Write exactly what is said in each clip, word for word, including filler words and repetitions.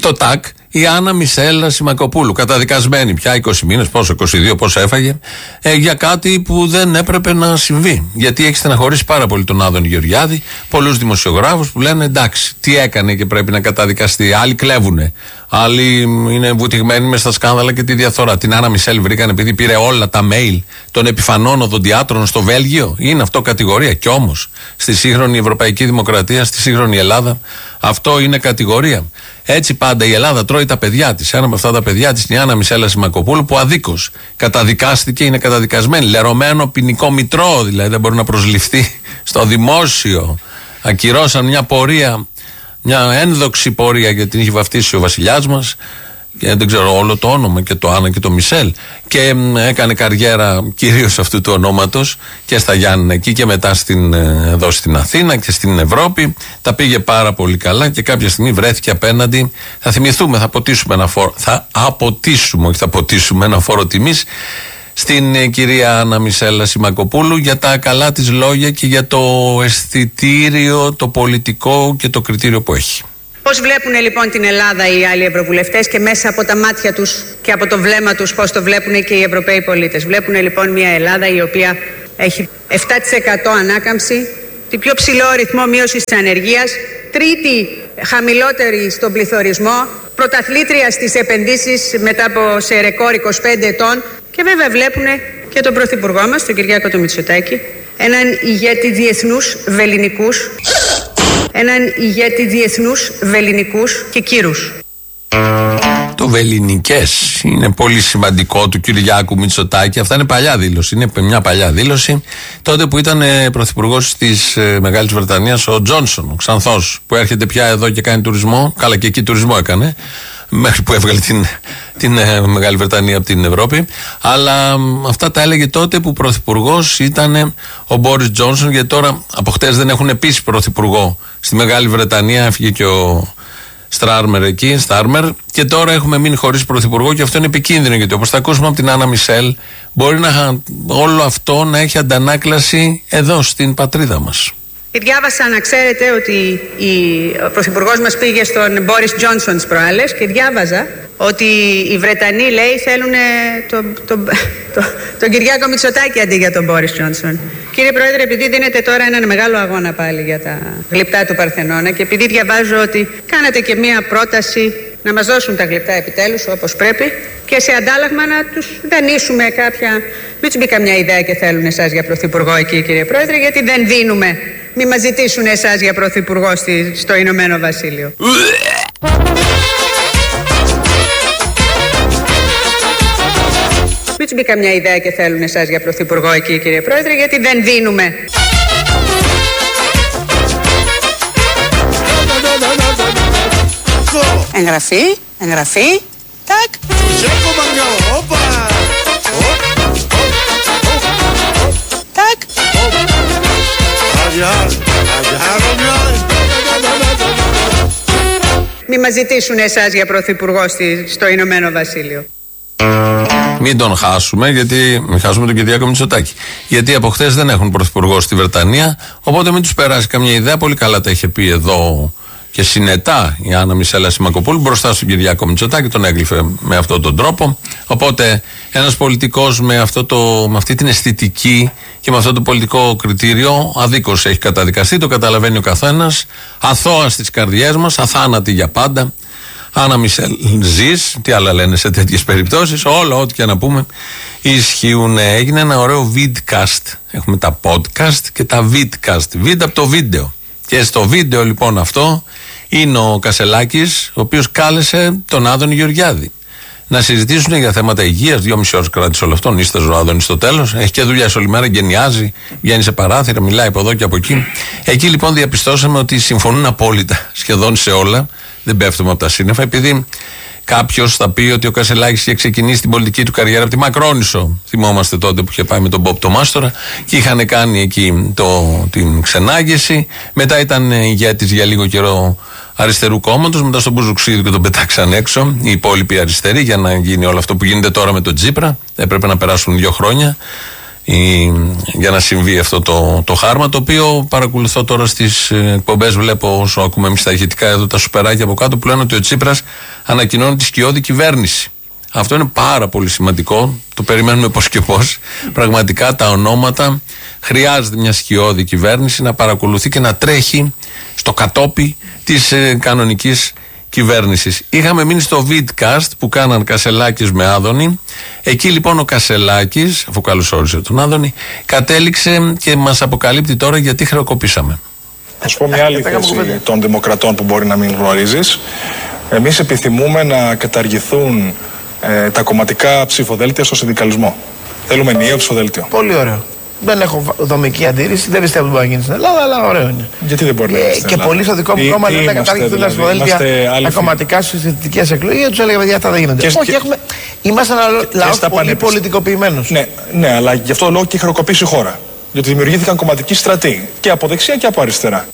το ΤΑΚ η Άννα Μισέλα Σιμακοπούλου. Καταδικασμένη πια είκοσι μήνες, πόσο, είκοσι δύο, πόσο έφαγε, ε, για κάτι που δεν έπρεπε να συμβεί. Γιατί έχει στεναχωρήσει πάρα πολύ τον Άδωνη Γεωργιάδη, πολλούς δημοσιογράφους που λένε εντάξει, τι έκανε και πρέπει να καταδικαστεί. Άλλοι κλέβουνε. Άλλοι είναι βουτυγμένοι μες στα σκάνδαλα και τη διαφθορά. Την Άννα Μισελ βρήκαν επειδή πήρε όλα τα mail των επιφανών οδοντιάτρων στο Βέλγιο. Είναι αυτό κατηγορία. Κι όμως στη σύγχρονη Ευρωπαϊκή Δημοκρατία, στη σύγχρονη Ελλάδα, αυτό είναι κατηγορία. Έτσι πάντα η Ελλάδα τρώει τα παιδιά της. Ένα από αυτά τα παιδιά της είναι η Άννα Μισέλα Σιμακοπούλου, που αδίκως καταδικάστηκε, είναι καταδικασμένη. Λερωμένο ποινικό μητρό, δηλαδή δεν μπορεί να προσληφθεί στο δημόσιο. Ακυρώσαν μια πορεία, μια ένδοξη πορεία, γιατί την είχε βαφτίσει ο βασιλιάς μας, και δεν ξέρω όλο το όνομα, και το Άννα και το Μισελ, και έκανε καριέρα κυρίως αυτού του ονόματος και στα Γιάννενα εκεί και μετά στην, εδώ στην Αθήνα και στην Ευρώπη. Τα πήγε πάρα πολύ καλά και κάποια στιγμή βρέθηκε απέναντι. Θα θυμηθούμε, θα αποτίσουμε ένα φόρο, θα αποτίσουμε, όχι θα αποτίσουμε ένα φόρο τιμής στην κυρία Άννα Μισέλα Σιμακοπούλου για τα καλά της λόγια και για το αισθητήριο, το πολιτικό και το κριτήριο που έχει. Πώς βλέπουν λοιπόν την Ελλάδα οι άλλοι ευρωβουλευτές και μέσα από τα μάτια τους και από το βλέμμα τους πώς το βλέπουν και οι Ευρωπαίοι πολίτες. Βλέπουν λοιπόν μια Ελλάδα η οποία έχει επτά τοις εκατό ανάκαμψη, την πιο ψηλό ρυθμό μείωσης της ανεργίας, τρίτη χαμηλότερη στον πληθωρισμό, πρωταθλήτρια στις επενδύσεις μετά από σε ρεκόρ είκοσι πέντε ετών, και βέβαια βλέπουν και τον Πρωθυπουργό μας, τον Κυριάκο τον Μητσοτάκη, έναν ηγέτη διεθνούς βελληνικούς, έναν ηγέτη διεθνούς βελληνικούς και κύρους. Το βελληνικές είναι πολύ σημαντικό του Κυριάκου Μητσοτάκη. Αυτά είναι παλιά δήλωση. Είναι μια παλιά δήλωση. Τότε που ήταν ε, πρωθυπουργός της ε, Μεγάλης Βρετανίας ο Τζόνσον, ο Ξανθός, που έρχεται πια εδώ και κάνει τουρισμό. Καλά, και εκεί τουρισμό έκανε, μέχρι που έβγαλε την, την ε, Μεγάλη Βρετανία από την Ευρώπη. Αλλά ε, αυτά τα έλεγε τότε που πρωθυπουργός ήταν ε, ο Μπόρις Τζόνσον, γιατί τώρα από χτες δεν έχουν επίσης πρωθυπουργό στη Μεγάλη Βρετανία. Έφυγε και ο Στάρμερ εκεί, Στάρμερ, και τώρα έχουμε μείνει χωρίς πρωθυπουργό, και αυτό είναι επικίνδυνο, γιατί όπως θα ακούσουμε από την Άννα Μισελ, μπορεί να, όλο αυτό να έχει αντανάκλαση εδώ στην πατρίδα μας. Και διάβασα, να ξέρετε, ότι η, ο πρωθυπουργός μας πήγε στον Μπόρις Τζόνσον τις προάλλες, και διάβαζα ότι οι Βρετανοί, λέει, θέλουν τον το, το, το Κυριάκο Μητσοτάκη αντί για τον Μπόρις Τζόνσον. Κύριε Πρόεδρε, επειδή δίνετε τώρα έναν μεγάλο αγώνα πάλι για τα γλυπτά του Παρθενώνα, και επειδή διαβάζω ότι κάνατε και μία πρόταση να μας δώσουν τα γλυπτά επιτέλους όπως πρέπει, και σε αντάλλαγμα να τους δανείσουμε κάποια. Μην τους μπει καμιά ιδέα και θέλουν εσάς για πρωθυπουργό εκεί, κύριε Πρόεδρε, γιατί δεν δίνουμε. Μην μας ζητήσουν εσάς για πρωθυπουργό στη, στο Ηνωμένο Βασίλειο. Μην τους μπει καμιά ιδέα και θέλουν εσάς για πρωθυπουργό εκεί, κύριε Πρόεδρε, γιατί δεν δίνουμε. Εγγραφή, εγγραφή, τάκ. Τάκ. Μην μας ζητήσουν εσάς για πρωθυπουργό στη, στο Ηνωμένο Βασίλειο. Μην τον χάσουμε, γιατί μην χάσουμε τον Κυριάκο Μητσοτάκη. Γιατί από χθες δεν έχουν πρωθυπουργό στη Βρετανία, οπότε μην τους περάσει καμία ιδέα. Πολύ καλά τα είχε πει εδώ και συνετά η Άννα Μισέλα Σιμακοπούλου μπροστά στον Κυριάκο Μητσοτάκη, τον έγλυφε με αυτόν τον τρόπο. Οπότε ένας πολιτικός με, αυτό το, με αυτή την αισθητική και με αυτό το πολιτικό κριτήριο αδίκως έχει καταδικαστεί, το καταλαβαίνει ο καθένας. Αθώα στις καρδιές μας, αθάνατη για πάντα. Άννα Μισελ, ζεις, τι άλλα λένε σε τέτοιες περιπτώσεις, όλα ό,τι και να πούμε ισχύουν. Έγινε ένα ωραίο vidcast. Έχουμε τα podcast και τα vidcast. Βίντεο από το βίντεο. Και στο βίντεο λοιπόν αυτό είναι ο Κασελάκης, ο οποίος κάλεσε τον Άδωνη Γεωργιάδη να συζητήσουν για θέματα υγείας. Δυόμιση ώρες κράτησε όλο αυτό. Νίσταζε ο Άδωνης στο τέλος. Έχει και δουλειά όλη μέρα, γενιάζει, βγαίνει σε παράθυρα, μιλάει από εδώ και από εκεί. Εκεί λοιπόν διαπιστώσαμε ότι συμφωνούν απόλυτα σχεδόν σε όλα. Δεν πέφτουμε από τα σύννεφα, επειδή κάποιος θα πει ότι ο Κασελάκης είχε ξεκινήσει την πολιτική του καριέρα από τη Μακρόνισσο. Θυμόμαστε τότε που είχε πάει με τον Μπόπ το Μάστορα και είχαν κάνει εκεί το, την ξενάγηση. Μετά ήταν ηγέτης για λίγο καιρό αριστερού κόμματος. Μετά στον Μπουζουξίδη και τον πετάξαν έξω οι υπόλοιποι αριστεροί για να γίνει όλο αυτό που γίνεται τώρα με τον Τσίπρα. Έπρεπε να περάσουν δύο χρόνια. η, για να συμβεί αυτό το, το χάρμα, το οποίο παρακολουθώ τώρα στις εκπομπές. Βλέπω όσο ακούμε εμείς τα ηχητικά εδώ, τα σουπεράκια από κάτω, που λένε ότι ο Τσίπρας ανακοινώνει τη σκιώδη κυβέρνηση. Αυτό είναι πάρα πολύ σημαντικό. Το περιμένουμε πώς και πώς. Πραγματικά τα ονόματα, χρειάζεται μια σκιώδη κυβέρνηση να παρακολουθεί και να τρέχει στο κατόπι της ε, κανονικής κυβέρνησης. Είχαμε μείνει στο Vidcast που κάναν Κασελάκης με Άδωνη. Εκεί λοιπόν ο Κασελάκης, αφού καλωσόρισε τον Άδωνη, κατέληξε και μας αποκαλύπτει τώρα γιατί χρεοκοπήσαμε. Θα σου πω μια άλλη θέση των Δημοκρατών που μπορεί να μην γνωρίζεις. Εμείς επιθυμούμε να καταργηθούν ε, τα κομματικά ψηφοδέλτια στο συνδικαλισμό. Θέλουμε ενιαίο ψηφοδέλτιο. Πολύ ωραίο. Δεν έχω δομική αντίρρηση, δεν πιστεύω ότι μπορεί να γίνει στην Ελλάδα, αλλά ωραίο είναι. Γιατί δεν μπορεί να γίνει στην Και πολλοί στο δικό μου κόμμα λένε να καταργηθούν τα ψηφοδέλτια τα κομματικά στις συντηρητικές εκλογές. Του έλεγα παιδιά, αυτά δεν γίνονται. Όχι, έχουμε, είμαστε ένα λαό πολύ πολιτικοποιημένος. Ναι, ναι, αλλά γι' αυτό λόγο και χρεοκοπήσει η χώρα. Διότι δημιουργήθηκαν κομματικοί στρατοί και από δεξιά και από αριστερά.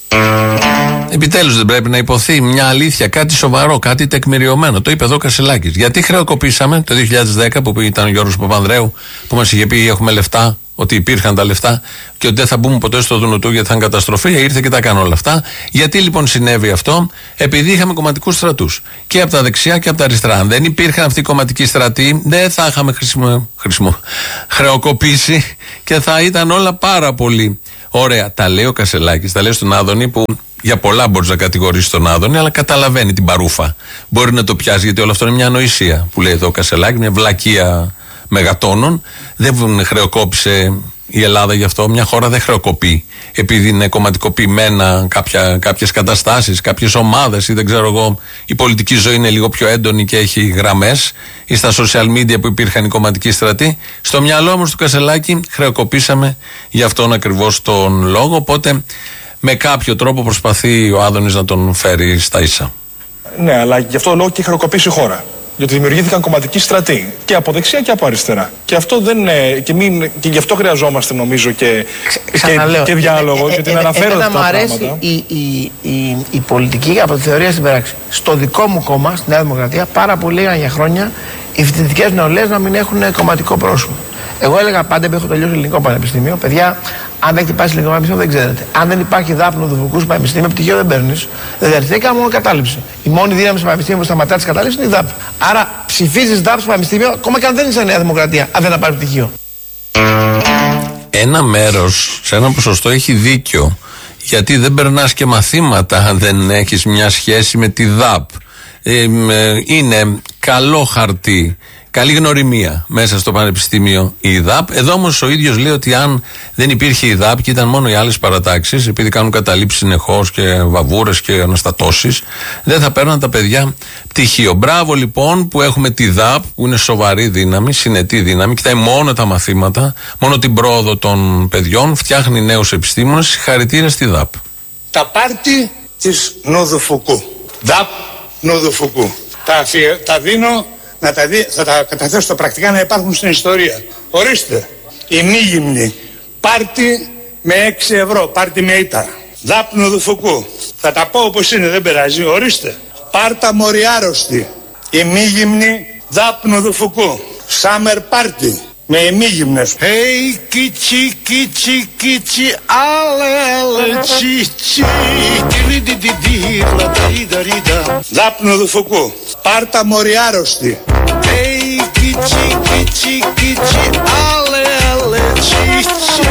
Επιτέλους δεν πρέπει να υποθεί μια αλήθεια, κάτι σοβαρό, κάτι τεκμηριωμένο. Το είπε εδώ ο Κασελάκης. Γιατί χρεοκοπήσαμε το δύο χιλιάδες δέκα που ήταν ο Γιώργος Παπανδρέου, που μας είχε πει έχουμε λεφτά, ότι υπήρχαν τα λεφτά και ότι δεν θα μπούμε ποτέ στο Δουνουτού γιατί θα είναι καταστροφή. Ήρθε και τα έκανε όλα αυτά. Γιατί λοιπόν συνέβη αυτό? Επειδή είχαμε κομματικούς στρατούς και από τα δεξιά και από τα αριστερά. Αν δεν υπήρχαν αυτοί οι κομματικοί στρατοί, δεν θα είχαμε χρησιμο, χρησιμο, χρεοκοπήσει και θα ήταν όλα πάρα πολύ ωραία. Τα λέει ο Κασελάκης, τα λέει στον Άδωνη, που για πολλά μπορεί να κατηγορήσει τον Άδωνη, αλλά καταλαβαίνει την παρούφα. Μπορεί να το πιάσει, γιατί όλο αυτό είναι μια ανοησία που λέει εδώ ο Κασελάκης, μια βλακεία μεγατόνων. Δεν χρεοκόπησε η Ελλάδα γι' αυτό. Μια χώρα δεν χρεοκοπεί επειδή είναι κομματικοποιημένα κάποιες καταστάσεις, κάποιες ομάδες ή δεν ξέρω εγώ. Η πολιτική ζωή είναι λίγο πιο έντονη και έχει γραμμές, ή στα social media που υπήρχαν οι κομματικοί στρατοί. Στο μυαλό όμως του Κασελάκη χρεοκοπήσαμε γι' αυτόν ακριβώς τον λόγο. Οπότε με κάποιο τρόπο προσπαθεί ο Άδωνης να τον φέρει στα ίσα. Ναι, αλλά γι' αυτό λόγο και χρεοκοπήσει η χώρα. Διότι δημιουργήθηκαν κομματικοί στρατοί και από δεξιά και από αριστερά. Και αυτό δεν είναι. Και, μην, και γι' αυτό χρειαζόμαστε νομίζω και, και, και διάλογο. Ε, γιατί ε, να αναφέρω αυτά τα πράγματα. Μου αρέσει η, η, η, η πολιτική από τη θεωρία στην πράξη. Στο δικό μου κόμμα, στη Νέα Δημοκρατία, πάρα πολλοί έγιναν για χρόνια οι φοιτητικές νεολαίες να μην έχουν κομματικό πρόσωπο. Εγώ έλεγα πάντα, έχω τελειώσει ελληνικό πανεπιστήμιο, παιδιά, αν δεν έχετε πάει σε ελληνικό πανεπιστήμιο δεν ξέρετε. Αν δεν υπάρχει δάπνο δουφουκού στο πανεπιστήμιο, πτυχίο δεν παίρνει. Δεν έρθει μόνο κατάληψη. Η μόνη δύναμη στο πανεπιστήμιο που σταματά τη κατάληψη είναι η δάπ. Άρα ψηφίζει δάπ στο πανεπιστήμιο, ακόμα και αν δεν είσαι Νέα Δημοκρατία, αν δεν θα πάρει πτυχίο. Ένα μέρος, σε ένα ποσοστό, έχει δίκιο. Γιατί δεν περνά και μαθήματα αν δεν έχει μια σχέση με τη δάπ. Ε, είναι καλό χαρτί. Καλή γνωριμία μέσα στο πανεπιστήμιο η ΔΑΠ. Εδώ όμως ο ίδιος λέει ότι αν δεν υπήρχε η ΔΑΠ και ήταν μόνο οι άλλες παρατάξεις, επειδή κάνουν καταλήψεις συνεχώς και βαβούρες και αναστατώσεις, δεν θα παίρναν τα παιδιά πτυχίο. Μπράβο λοιπόν που έχουμε τη ΔΑΠ, που είναι σοβαρή δύναμη, συνετή δύναμη, κοιτάει μόνο τα μαθήματα, μόνο την πρόοδο των παιδιών, φτιάχνει νέους επιστήμονες. Συγχαρητήρια στη ΔΑΠ. Τα πάρτι της Νοδοφουκού. ΔΑΠ Νοδοφουκού. Τα, τα δίνω. Να τα δει, θα τα καταθέσω στα πρακτικά να υπάρχουν στην ιστορία. Ορίστε, η μη πάρτι με έξι ευρώ, πάρτι με ήττα. Δάπνο Δουφουκού. Θα τα πω όπως είναι, δεν περάζει. Ορίστε, πάρτα μοριάρωστη. Η μη γυμνή δάπνο Δουφουκού. Summer party με ημίγυμνες. Hey, κίτσι, κίτσι, κίτσι, άλλε, άλλε, τσίτσι. Δάπνο Δουφουκού. Πάρτα μοριάρωστη. Hey, κίτσι, κίτσι, κίτσι, άλλε, άλλε, τσίτσι.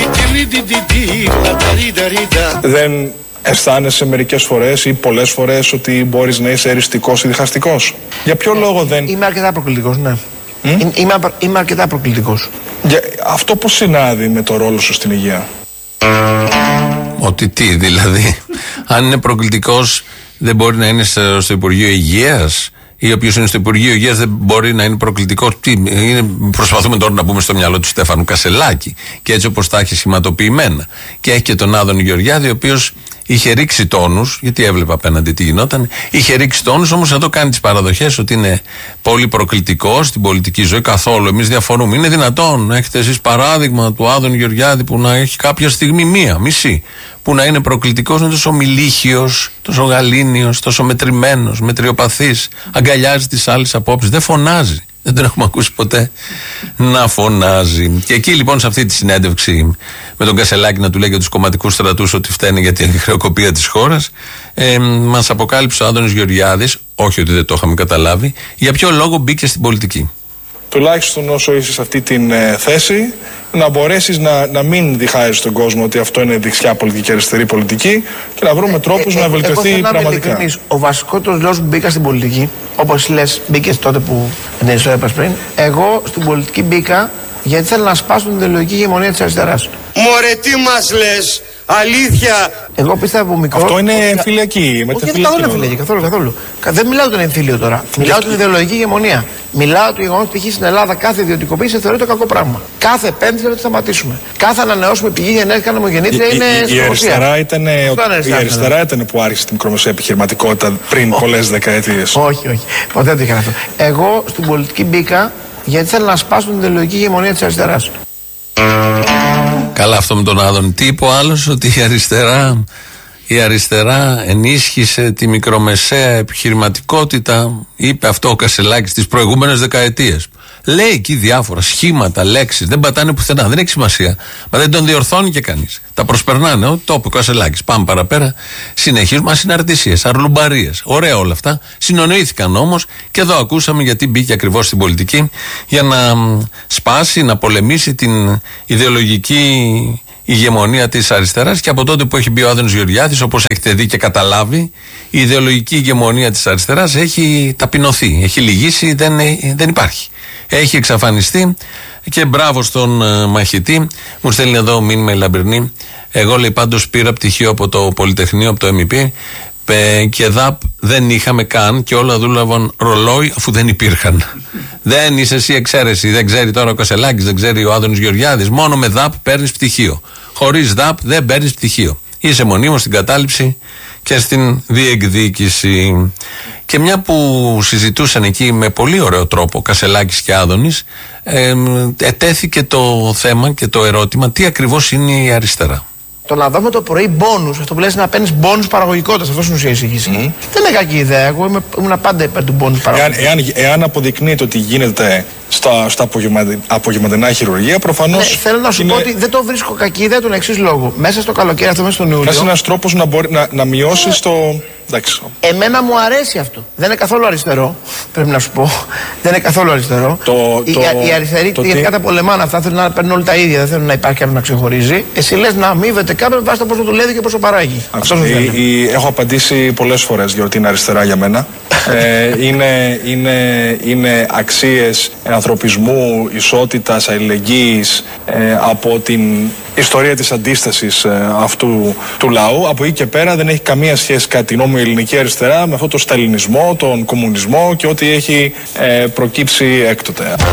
Δεν αισθάνεσαι μερικές φορές ή πολλές φορές ότι μπορείς να είσαι εριστικός ή διχαστικός? Για ποιο λόγο δεν... Είμαι αρκετά προκλητικός, ναι. Mm? Είμαι, είμαι αρκετά προκλητικός. Για, αυτό πώς συνάδει με το ρόλο σου στην υγεία? Ότι τι δηλαδή? Αν είναι προκλητικός δεν μπορεί να είναι στο, στο Υπουργείο Υγείας, ή όποιος είναι στο Υπουργείο Υγείας δεν μπορεί να είναι προκλητικός? Τι, είναι, προσπαθούμε τώρα να μπούμε στο μυαλό του Στέφανου Κασελάκη και έτσι όπως τα έχει σχηματοποιημένα. Και έχει και τον Άδωνη Γεωργιάδη, ο οποίος είχε ρίξει τόνους, γιατί έβλεπε απέναντι τι γινόταν. Είχε ρίξει τόνους, όμως εδώ κάνει τις παραδοχές ότι είναι πολύ προκλητικός στην πολιτική ζωή. Καθόλου. Εμείς διαφωνούμε. Είναι δυνατόν να έχετε εσείς παράδειγμα του Άδωνη Γεωργιάδη που να έχει κάποια στιγμή μία, μισή, που να είναι προκλητικός, είναι τόσο μιλίχιος, τόσο γαλήνιος, τόσο μετρημένος, μετριοπαθής, αγκαλιάζει τις άλλες απόψεις, δεν φωνάζει. Δεν τον έχουμε ακούσει ποτέ να φωνάζει. Και εκεί λοιπόν, σε αυτή τη συνέντευξη με τον Κασελάκη να του λέει για τους κομματικούς στρατούς ότι φταίνε για την χρεοκοπία της χώρας, ε, μας αποκάλυψε ο Άδωνης Γεωργιάδης, όχι ότι δεν το είχαμε καταλάβει, για ποιο λόγο μπήκε στην πολιτική. Τουλάχιστον όσο είσαι σε αυτή την ε, θέση, να μπορέσεις να, να μην διχάζεις τον κόσμο ότι αυτό είναι δεξιά πολιτική και αριστερή πολιτική και να βρούμε τρόπους ε, ε, να βελτιωθεί εγώ πραγματικά. Να ο βασικότερος λόγος που μπήκα στην πολιτική, όπως λες, μπήκες τότε που την ιστορία είπες πριν, εγώ στην πολιτική μπήκα γιατί θέλω να σπάσω την ιδεολογική ηγεμονία της αριστεράς. Μωρέ, τι μας λες, αλήθεια. Εγώ πίστευα από μικρό. Αυτό είναι εμφυλιακή. Όχι, δεν είναι εμφυλιακή, καθόλου, καθόλου. Δεν μιλάω για τον εμφύλιο τώρα. Μιλάω για την ιδεολογική ηγεμονία. Μιλάω για το γεγονός ότι π.χ. στην Ελλάδα κάθε ιδιωτικοποίηση θεωρείται κακό πράγμα. Κάθε επένδυση θα τη σταματήσουμε. Κάθε ανανεώσιμη πηγή ενέργειας ανεμογεννήτρια είναι η, η, αριστερά ήταν, η αριστερά ήταν που άρχισε την μικρομεσαία επιχειρηματικότητα πριν πολλές δεκαετίες. Όχι, όχι. Ποτέ δεν είχα αυτό. Εγώ στην πολιτική μπήκα γιατί θέλω να σπάσω την ιδεολογική ηγεμονία της αριστεράς. Καλά αυτό με τον Άδωνη. Τι είπε ο άλλος, ότι η αριστερά, η αριστερά ενίσχυσε τη μικρομεσαία επιχειρηματικότητα, είπε αυτό ο Κασελάκης τις προηγούμενες δεκαετίες. Λέει εκεί διάφορα σχήματα, λέξεις, δεν πατάνε πουθενά, δεν έχει σημασία. Μα δεν τον διορθώνει και κανείς. Τα προσπερνάνε, ό, το είπε ο Κασελάκης. Πάμε παραπέρα. Συνεχίζουμε ασυναρτησίες, αρλουμπαρίες. Ωραία όλα αυτά. Συνονοήθηκαν όμως και εδώ ακούσαμε γιατί μπήκε ακριβώς στην πολιτική για να σπάσει, να πολεμήσει την ιδεολογική ηγεμονία της αριστεράς. Και από τότε που έχει μπει ο Άδωνης Γεωργιάδης, όπως έχετε δει και καταλάβει, η ιδεολογική ηγεμονία της αριστεράς έχει ταπεινωθεί, έχει λυγίσει, δεν, δεν υπάρχει. Έχει εξαφανιστεί και μπράβο στον uh, μαχητή. Μου στέλνει εδώ μήνυμα η Λαμπρινή. Εγώ, λέει, πάντως πήρα πτυχίο από το Πολυτεχνείο, από το εμ ι πι και ΔΑΠ δεν είχαμε καν και όλα δούλευαν ρολόι αφού δεν υπήρχαν. Δεν είσαι εσύ εξαίρεση. Δεν ξέρει τώρα ο Κασελάκης, δεν ξέρει ο Άδωνης Γεωργιάδης. Μόνο με ΔΑΠ παίρνεις πτυχίο. Χωρίς ΔΑΠ δεν παίρνεις πτυχίο. Είσαι μονίμως στην κατάληψη και στην διεκδίκηση. Και μια που συζητούσαν εκεί με πολύ ωραίο τρόπο Κασελάκης και Άδωνης, ε, ετέθηκε το θέμα και το ερώτημα τι ακριβώς είναι η αριστερά. Το να δούμε το πρωί μπόνους, αυτό που λες να παίρνεις μπόνους παραγωγικότητας, αυτό είναι ουσία εισήγηση. Mm. Δεν είναι κακή ιδέα. Εγώ είμαι, ήμουν πάντα υπέρ του μπόνους παραγωγικότητας. Εάν, εάν, εάν αποδεικνύεται ότι γίνεται στα, στα απογευματινά χειρουργία, προφανώς. Ναι, θέλω να σου είναι... πω ότι δεν το βρίσκω κακή ιδέα τον εξής λόγο. Μέσα στο καλοκαίρι, αυτό μέσα στον Ιούλιο. Είναι ένας τρόπος να, μπορεί, να, να μειώσεις ε... το. Εντάξει. Εμένα μου αρέσει αυτό. Δεν είναι καθόλου αριστερό. Πρέπει να σου πω. Δεν είναι καθόλου αριστερό. Το, οι, το, οι αριστεροί γενικά τα πολεμάνε αυτά. Θέλουν να παίρνουν όλα τα ίδια. Δεν θέλουν να υπάρχει κάποιο να ξεχωρίζει. Εσύ λες να αμείβεται κάποιον βάσει το πόσο δουλεύει και πόσο παράγει. Αυτό η, η, έχω απαντήσει πολλές φορές για ότι είναι αριστερά για μένα. ε, είναι, είναι, είναι αξίες ανθρωπισμού, ισότητας, αλληλεγγύης ε, από την ιστορία της αντίστασης ε, αυτού του λαού. Από εκεί και πέρα δεν έχει καμία σχέση κατά τη γνώμη μου η ελληνική αριστερά με αυτό το σταλινισμό, τον κομμουνισμό και ό,τι έχει ε, προκύψει έκτοτε.